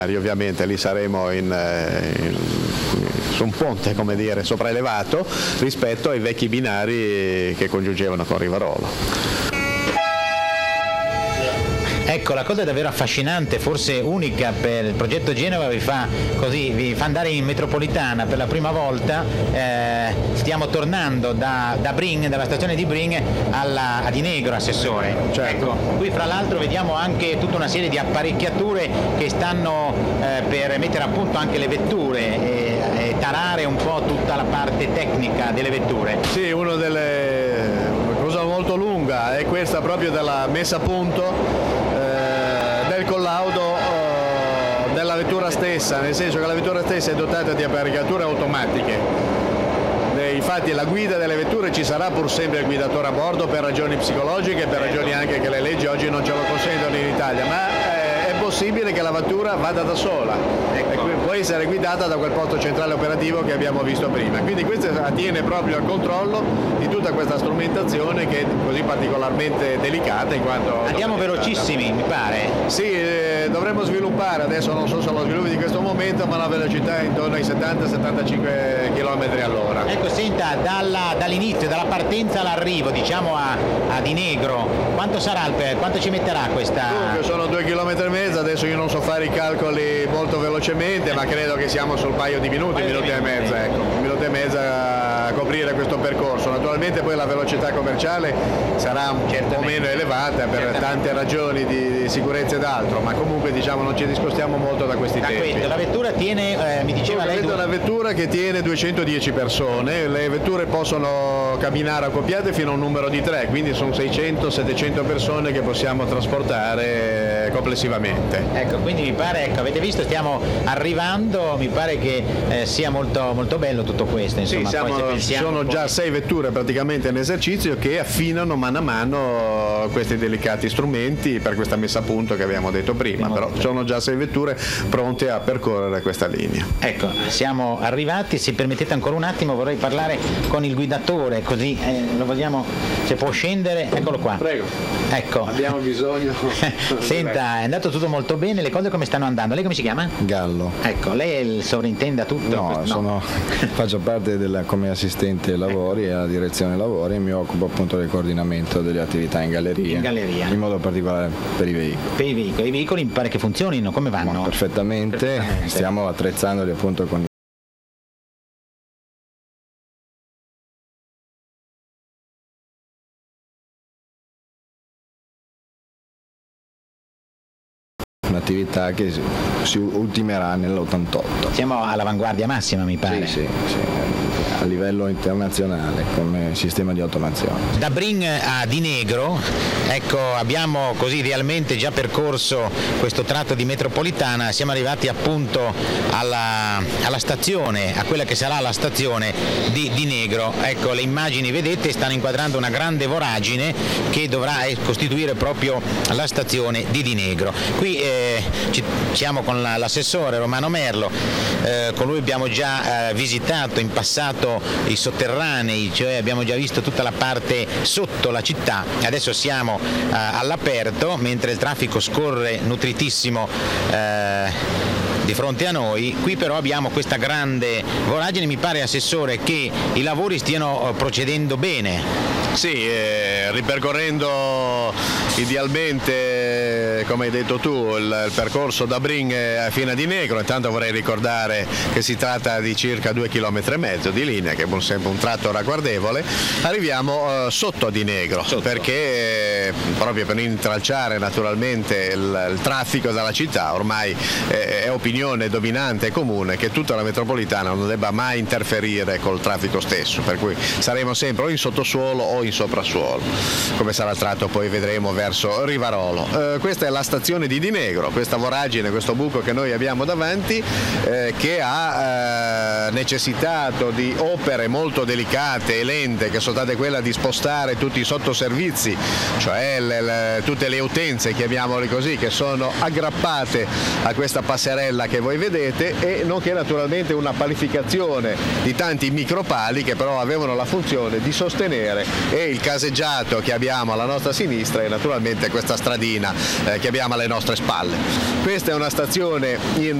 Ovviamente lì saremo su un ponte, come dire, sopraelevato rispetto ai vecchi binari che congiungevano con Rivarolo. Ecco, la cosa davvero affascinante, forse unica per il progetto Genova, vi fa andare in metropolitana per la prima volta. Stiamo tornando da Bring, dalla stazione di Bring a Dinegro, assessore. Certo. Ecco, qui fra l'altro vediamo anche tutta una serie di apparecchiature che stanno per mettere a punto anche le vetture e tarare un po' tutta la parte tecnica delle vetture. Sì, una cosa molto lunga è questa proprio della messa a punto del collaudo della vettura stessa, nel senso che la vettura stessa è dotata di apparecchiature automatiche. Infatti la guida delle vetture ci sarà pur sempre il guidatore a bordo per ragioni psicologiche, per ragioni anche che le leggi oggi non ce lo consentono in Italia, ma è possibile che la vettura vada da sola e può essere guidata da quel posto centrale operativo che abbiamo visto prima. Quindi questo attiene proprio al controllo di tutta questa strumentazione che è così particolarmente delicata in quanto... Andiamo velocissimi, mi pare. Sì, dovremmo sviluppare, adesso non so se lo sviluppi di questo momento, ma la velocità è intorno ai 70-75 km all'ora. Ecco, senta, dall'inizio, dalla partenza all'arrivo, diciamo a Dinegro, quanto ci metterà questa? Dunque, sono 2,5 km, adesso io non so fare i calcoli molto velocemente, ma credo che siamo sul paio di minuti, minuti e mezzo, ecco, un minuto e mezzo a coprire questo percorso. Naturalmente poi la velocità commerciale sarà un po' meno elevata per tante ragioni di sicurezza ed altro, ma comunque diciamo non ci discostiamo molto da questi tempi. La vettura tiene, mi diceva lei... È una vettura che tiene 210 persone, le vetture possono camminare accoppiate fino a un numero di 3, quindi sono 600-700 persone che possiamo trasportare complessivamente. Ecco, quindi mi pare, ecco, avete visto, stiamo arrivando, mi pare che sia molto, molto bello tutto questo. Insomma, sì, sono già 6 vetture praticamente in esercizio che affinano mano a mano questi delicati strumenti per questa messa a punto che abbiamo detto prima, però sono già 6 vetture pronte a percorrere questa linea. Ecco, siamo arrivati, se permettete ancora un attimo vorrei parlare con il guidatore, così lo vogliamo, se può scendere, eccolo qua. Prego. Ecco. Abbiamo bisogno. Senta, è andato tutto molto bene, le cose come stanno andando? Lei come si chiama? Gallo. Ecco, lei sovrintende a tutto? No, faccio parte come assistente lavori e alla direzione lavori e mi occupo appunto del coordinamento delle attività in galleria. In modo particolare per i veicoli. Per i veicoli. I veicoli mi pare che funzionino, come vanno? Perfettamente. Stiamo attrezzandoli appunto con un'attività che si ultimerà nell'88. Siamo all'avanguardia massima, mi pare. Sì, a livello internazionale come sistema di automazione. Da Bring a Dinegro, ecco, abbiamo così realmente già percorso questo tratto di metropolitana, siamo arrivati appunto alla stazione, a quella che sarà la stazione di Dinegro. Ecco, le immagini vedete stanno inquadrando una grande voragine che dovrà costituire proprio la stazione di Dinegro. Qui siamo con l'assessore Romano Merlo, con lui abbiamo già visitato in passato i sotterranei, cioè abbiamo già visto tutta la parte sotto la città. Adesso siamo all'aperto mentre il traffico scorre nutritissimo di fronte a noi. Qui però abbiamo questa grande voragine, mi pare, assessore, che i lavori stiano procedendo bene. Sì, ripercorrendo idealmente, come hai detto tu, il percorso da Bring fino a Dinegro. Intanto vorrei ricordare che si tratta di circa 2,5 km di linea, che è sempre un tratto ragguardevole. Arriviamo sotto a Dinegro, perché proprio per intralciare naturalmente il traffico dalla città, ormai è opinione dominante e comune che tutta la metropolitana non debba mai interferire col traffico stesso, per cui saremo sempre o in sottosuolo o in soprassuolo, come sarà il tratto poi vedremo verso Rivarolo. Questa è la stazione di Dinegro, questa voragine, questo buco che noi abbiamo davanti, che ha necessitato di opere molto delicate e lente, che sono state quelle di spostare tutti i sottoservizi, cioè tutte le utenze, chiamiamole così, che sono aggrappate a questa passerella che voi vedete, e nonché naturalmente una palificazione di tanti micropali che però avevano la funzione di sostenere e il caseggiato che abbiamo alla nostra sinistra e naturalmente questa stradina che abbiamo alle nostre spalle. Questa è una stazione in